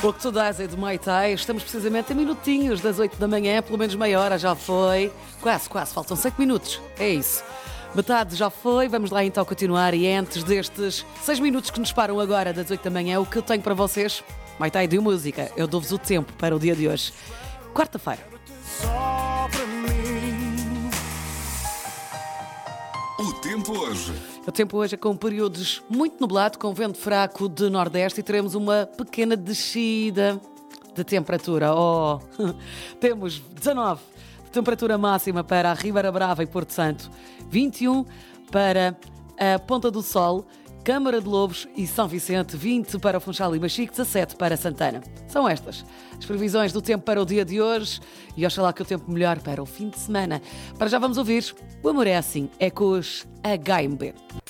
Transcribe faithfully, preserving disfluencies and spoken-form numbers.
O que tu dás é de Muay Thai. Estamos precisamente a minutinhos das oito da manhã, pelo menos meia hora já foi. Quase, quase, faltam cinco minutos. É isso. Metade já foi, vamos lá então continuar. E antes destes seis minutos que nos param agora das oito da manhã, o que eu tenho para vocês? Muay Thai de música. Eu dou-vos o tempo para o dia de hoje. Quarta-feira. O tempo hoje. O tempo hoje é com períodos muito nublado, com vento fraco de nordeste e teremos uma pequena descida de temperatura. Oh, temos dezanove de temperatura máxima para a Ribeira Brava e Porto Santo, vinte e um para a Ponta do Sol, Câmara de Lobos e São Vicente, vinte para Funchal e Machique, dezassete para Santana. São estas as previsões do tempo para o dia de hoje e oxalá que o tempo melhor para o fim de semana. Para já vamos ouvir O Amor é Assim, é com os H M B.